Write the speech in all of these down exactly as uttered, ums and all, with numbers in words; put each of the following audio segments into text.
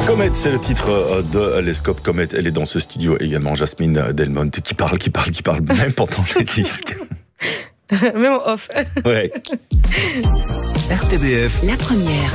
Comet, c'est le titre de Lescope. Comet, elle est dans ce studio également. Jasmine Delmonte qui parle, qui parle, qui parle, même pendant les disques. Même au off. Ouais. R T B F. La première.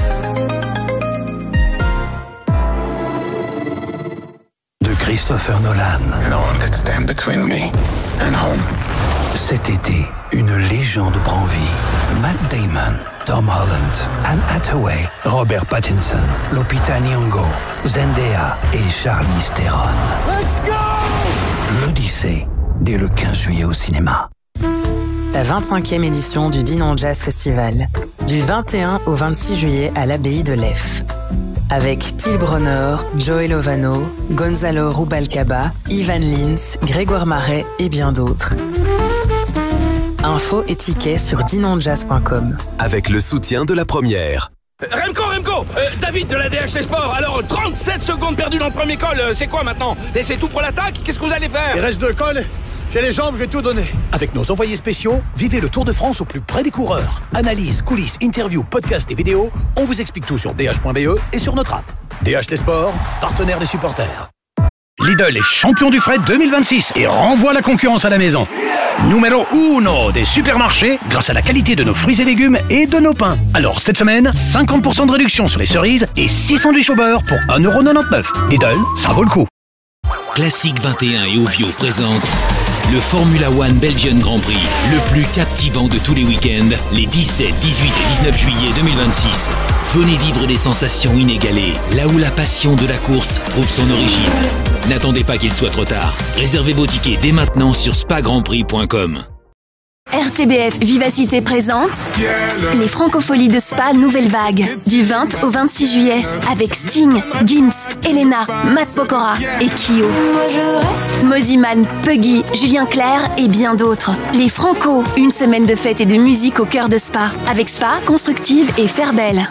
De Christopher Nolan. No one could stand between me and home. Cet été, une légende prend vie. Matt Damon, Tom Holland, Anne Hathaway, Robert Pattinson, Lupita Nyong'o, Zendaya et Charlize Theron. Let's go! L'Odyssée, dès le quinze juillet au cinéma. La vingt-cinquième édition du Dinan Jazz Festival, du vingt et un au vingt-six juillet à l'abbaye de Leffe. Avec Till Brunner, Joey Lovano, Gonzalo Rubalcaba, Ivan Lins, Grégoire Marais et bien d'autres. Infos et tickets sur dinan jazz point com. Avec le soutien de la première. Remco, Remco euh, David de la D H T Sport. Alors, trente-sept secondes perdues dans le premier col, euh, c'est quoi maintenant? Laissez tout pour l'attaque? Qu'est-ce que vous allez faire? Il reste deux cols, j'ai les jambes, je vais tout donner. Avec nos envoyés spéciaux, vivez le Tour de France au plus près des coureurs. Analyse, coulisses, interviews, podcasts et vidéos, on vous explique tout sur d h point b e et sur notre app. D H T Sport, partenaire des supporters. Lidl est champion du fret deux mille vingt-six et renvoie la concurrence à la maison. Numéro uno des supermarchés grâce à la qualité de nos fruits et légumes et de nos pains. Alors cette semaine, cinquante pour cent de réduction sur les cerises et six sandwichs au beurre pour un euro quatre-vingt-dix-neuf. Lidl, ça vaut le coup. Classique vingt et un et Ovio présente le Formula One Belgian Grand Prix, le plus captivant de tous les week-ends, les dix-sept, dix-huit et dix-neuf juillet deux mille vingt-six. Venez vivre des sensations inégalées, là où la passion de la course trouve son origine. N'attendez pas qu'il soit trop tard. Réservez vos tickets dès maintenant sur spa grand prix point com. R T B F Vivacité présente les Francopholies de Spa Nouvelle Vague du vingt au vingt-six juillet avec Sting, Gims, Elena, Matt Pokora et Kyo. Moziman, Puggy, Julien Clerc et bien d'autres. Les Franco, une semaine de fête et de musique au cœur de Spa avec Spa, Constructive et Fairbelle.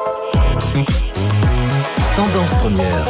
Tendance première.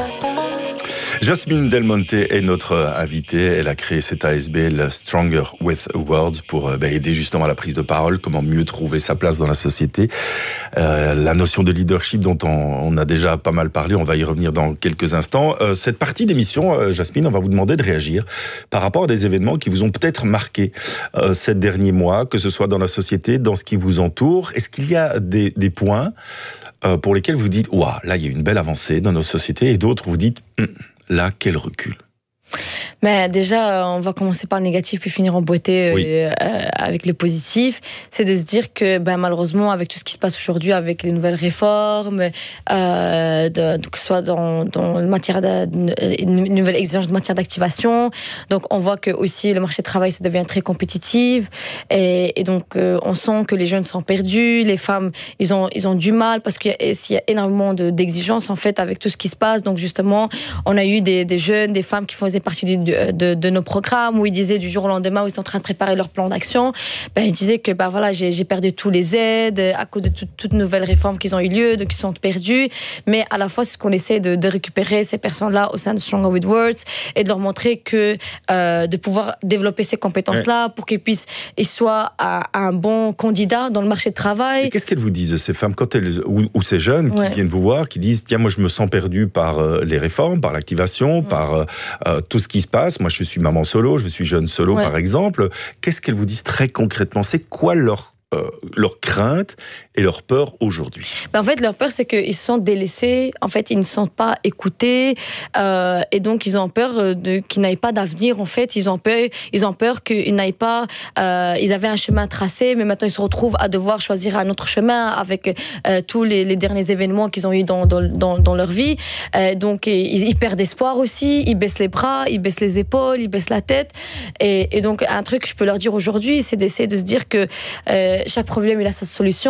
Jasmine Delmonte est notre invitée. Elle a créé cet A S B L Stronger with Words pour euh, bah, aider justement à la prise de parole, comment mieux trouver sa place dans la société. Euh, la notion de leadership dont on, on a déjà pas mal parlé, on va y revenir dans quelques instants. Euh, cette partie d'émission, euh, Jasmine, on va vous demander de réagir par rapport à des événements qui vous ont peut-être marqué euh, ces derniers mois, que ce soit dans la société, dans ce qui vous entoure. Est-ce qu'il y a des, des points euh, pour lesquels vous dites « Waouh, là, il y a eu une belle avancée dans notre société » et d'autres, vous dites hm, « Là, quel recul ». Mais déjà, on va commencer par le négatif puis finir en beauté oui. euh, avec le positif. C'est de se dire que ben, malheureusement, avec tout ce qui se passe aujourd'hui, avec les nouvelles réformes, euh, de, de, que ce soit dans, dans le matière de, une nouvelle exigence de matière d'activation, donc on voit que aussi le marché du travail ça devient très compétitif et, et donc euh, on sent que les jeunes sont perdus, les femmes ils ont ils ont du mal parce qu'il y a, il y a énormément de, d'exigences en fait avec tout ce qui se passe. Donc justement, on a eu des, des jeunes, des femmes qui faisaient partie du De, de, de nos programmes où ils disaient du jour au lendemain où ils sont en train de préparer leur plan d'action, ben, ils disaient que ben, voilà, j'ai, j'ai perdu tous les aides à cause de tout, toutes nouvelles réformes qui ont eu lieu, donc ils sont perdus, mais à la fois c'est ce qu'on essaie de, de récupérer ces personnes-là au sein de Stronger with Words et de leur montrer que euh, de pouvoir développer ces compétences-là ouais. pour qu'ils puissent ils soient à, à un bon candidat dans le marché de travail. Et qu'est-ce qu'elles vous disent ces femmes quand elles, ou, ou ces jeunes qui ouais. viennent vous voir, qui disent tiens moi je me sens perdu par euh, les réformes, par l'activation, ouais. par euh, tout ce qui se passe. Moi, je suis maman solo, je suis jeune solo, ouais. par exemple. Qu'est-ce qu'elles vous disent très concrètement? C'est quoi leur Euh, leur crainte et leur peur aujourd'hui? Ben en fait, leur peur, c'est qu'ils se sentent délaissés. En fait, ils ne se sentent pas écoutés. Euh, et donc, ils ont peur de, qu'ils n'aient pas d'avenir. En fait, ils ont peur, ils ont peur qu'ils n'aient pas... Euh, ils avaient un chemin tracé, mais maintenant, ils se retrouvent à devoir choisir un autre chemin avec euh, tous les, les derniers événements qu'ils ont eu dans, dans, dans, dans leur vie. Euh, donc, ils, ils perdent espoir aussi. Ils baissent les bras, ils baissent les épaules, ils baissent la tête. Et, et donc, un truc que je peux leur dire aujourd'hui, c'est d'essayer de se dire que euh, chaque problème, il a sa solution.